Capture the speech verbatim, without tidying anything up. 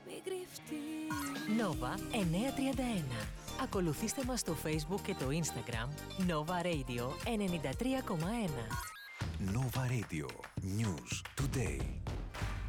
μη κρυφτεί. Nova εννιακόσια τριάντα ένα. Ακολουθήστε μας στο Facebook και το Instagram Nova Radio ενενήντα τρία κόμμα ένα. Nova Radio News Today.